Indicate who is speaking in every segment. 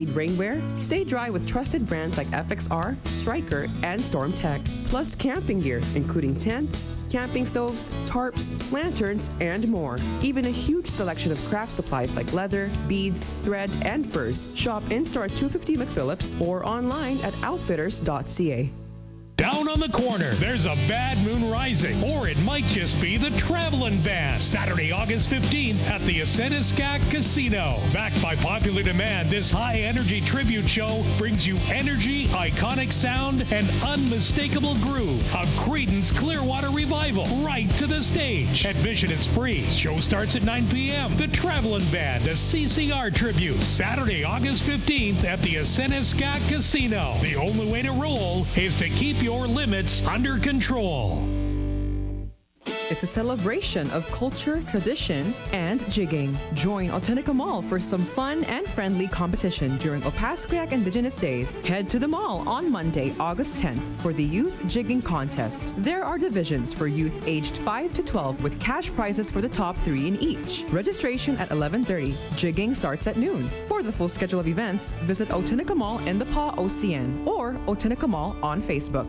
Speaker 1: Need rainwear? Stay dry with trusted brands like FXR, Striker, and StormTech. Plus camping gear, including tents, camping stoves, tarps, lanterns, and more. Even a huge selection of craft supplies like leather, beads, thread, and furs. Shop in-store at 250 McPhillips or online at outfitters.ca.
Speaker 2: Down on the corner, there's a bad moon rising, or it might just be the Travelin' Band. Saturday, August 15th at the Aseniskak Casino. Backed by popular demand, this high-energy tribute show brings you energy, iconic sound, and unmistakable groove of Creedence Clearwater Revival right to the stage. Admission is free. Show starts at 9 p.m. The Travelin' Band, a CCR tribute. Saturday, August 15th at the Aseniskak Casino. The only way to roll is to keep your limits under control.
Speaker 1: It's a celebration of culture, tradition, and jigging. Join Otenica Mall for some fun and friendly competition during Opaskwayak Indigenous Days. Head to the mall on Monday, August 10th for the Youth Jigging Contest. There are divisions for youth aged 5 to 12 with cash prizes for the top 3 in each. Registration at 11:30. Jigging starts at noon. For the full schedule of events, visit Otenica Mall in the PA OCN or Otenica Mall on Facebook.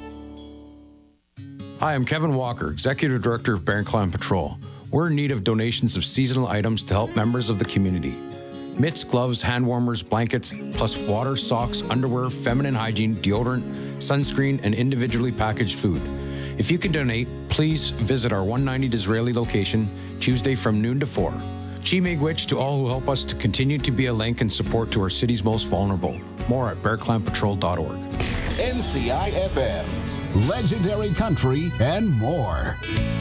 Speaker 3: Hi, I'm Kevin Walker, Executive Director of Bear Clan Patrol. We're in need of donations of seasonal items to help members of the community. Mitts, gloves, hand warmers, blankets, plus water, socks, underwear, feminine hygiene, deodorant, sunscreen, and individually packaged food. If you can donate, please visit our 190 Disraeli location Tuesday from noon to 4. Chi Miigwech to all who help us to continue to be a link and support to our city's most vulnerable. More at bearclanpatrol.org.
Speaker 4: NCI FM, legendary country, and more.